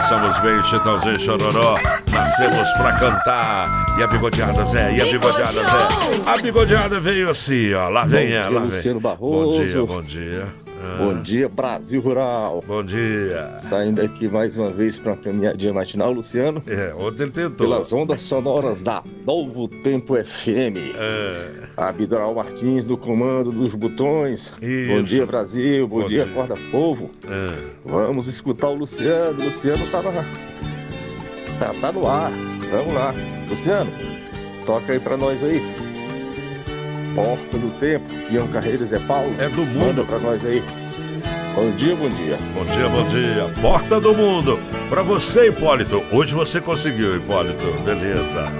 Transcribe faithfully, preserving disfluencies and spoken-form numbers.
começamos bem, Chitãozinho Chororó. Nascemos pra cantar. E a bigodeada, Zé, e a bigodeada, Zé. A bigodeada veio assim, ó. Lá vem ela, vem. Luciano Barroso. Bom dia, bom dia. Ah. Bom dia, Brasil Rural. Bom dia. Saindo aqui mais uma vez para uma caminhadinha matinal, Luciano. É, ontem ele tentou. Pelas ondas sonoras da Novo Tempo F M. É. Abidral Martins no comando dos botões. Isso. Bom dia, Brasil. Bom, Bom dia, dia. Acorda Povo. É. Vamos escutar o Luciano. O Luciano tá, na... tá, tá no ar. Vamos lá. Luciano, toca aí pra nós aí. Porta do Tempo, Ian Carreira e Zé Paulo. É do mundo. Manda pra nós aí. Bom dia, bom dia. Bom dia, bom dia. Porta do Mundo. Pra você, Hipólito. Hoje você conseguiu, Hipólito. Beleza.